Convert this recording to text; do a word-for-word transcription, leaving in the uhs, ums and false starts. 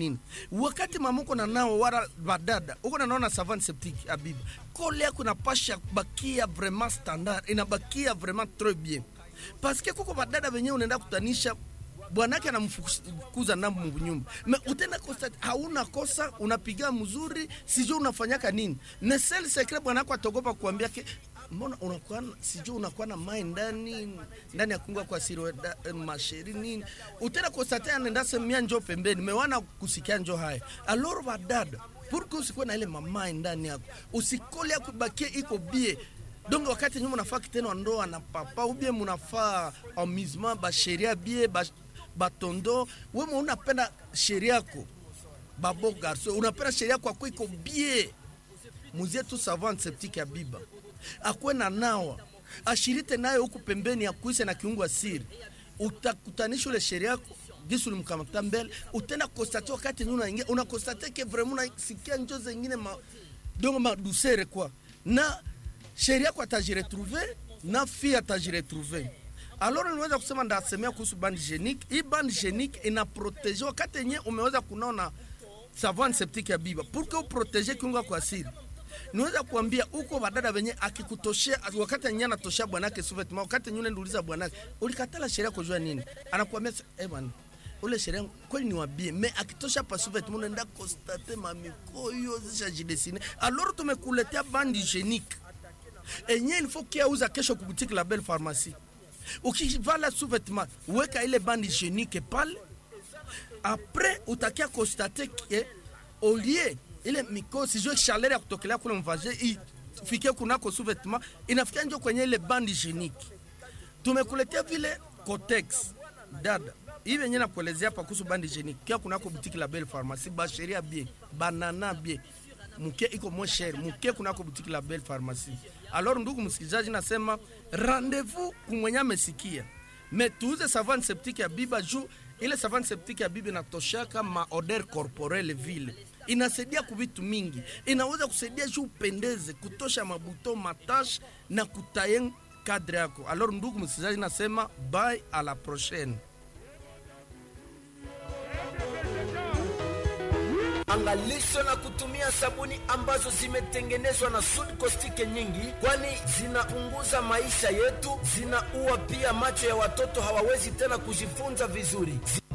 nini? Wakati mamuko na nao wala badada, uko na naona savane septique Abiba. Kole yako inapasha bakia vraiment standard, inabakia vraiment très bien. Parce que kuko badada wenyewe unaenda kutanisha bwanake anamfukuza nambu mnyumba. Me utenda kosa hauna kosa, unapiga mzuri, sijui unafanyaka nini. Na sel secret bwanako atogopa kuambia ke mbona unakuwa sijui unakuwa na mai ndani ndani ya kungwa kwa siri masheri nini. Utenda kosa tena anaenda semia njoo pembeni, mewana kusikia njoo haya. Alors badada, pour que usikuwe na ile mamai ndani yako, usikole ya kubakie iko bie. Donc wakati nyuma unafaa kitendo ndoa na papa ou bien munafaa amusement ba sheria bie ba batondo, wewe unapenda sheria yako babo garso, unapenda sheria yako kwa iko bie. Muzie tu savane septique Abiba akwe na nawa ashirite nayo huku pembeni ya kuise na kiungwa siri, utakutanisha ile sheria yako gisu mkamata mbele, utenda constate wakati nyuma unaingia una constate que vraiment unasikia njoo zingine ma donc ma douceur quoi, na sheria yako atajiretrouver na fille atajiretrouver. Alors niweza kusema ndasemea kuhusu bande hygiénique. Hii bande hygiénique ina protéger wakati yenyewe umeweza kunaona savane septique Abiba pour que uprotéger kiungo kwa siri. Niweza kuambia uko badada wenye akikutoshea wakati yenyewe anatoshea bwanake sous-vêtement, wakati yenyewe ndiuliza bwanake ulikatala sheria kujua nini, anakuambia eh bwana ule sheria kweli ni wabie, mais akitosha pa sous-vêtement unaenda constater mamikoyo zishajidessiner. Alors tumekuletea bande hygiénique enye il faut qu'il uza kesho ku boutique la Belle Pharmacie. Ukivala sous-vêtement weka ile bande hygiénique pale, après utakia constater que au lieu ile mikosi jo chaleur ya kutokelea kule mvaje ifike kunako sous-vêtement inafikia njo kwenye ile bande hygiénique. Tumekuletea vile Cotex dada hivi yenyewe nakuelezea hapa kuhusu bande hygiénique kia kunako boutique la Belle Pharmacie, ba sheria bien, banana bien, muke iko moins cher, muke kunako boutique la Belle Pharmacie. Alors ndugu msikilizaji, nasema rendez-vous kumwenya mesikia. Mais tuuze savane septique Abiba juu ile savane septique Abiba inatosha kama odeur corporelle vile. Inasaidia kuvitu mingi. Inaweza kusaidia juu upendeze, kutosha mabuto, matache na kutayen kadri yako. Alors ndugu msikilizaji, nasema bye, à la prochaine. Angalisho na kutumia sabuni ambazo zimetengenezwa na Sud Caustic nyingi, kwani zinapunguza maisha yetu, zinaua pia macho ya watoto, hawawezi tena kujifunza vizuri.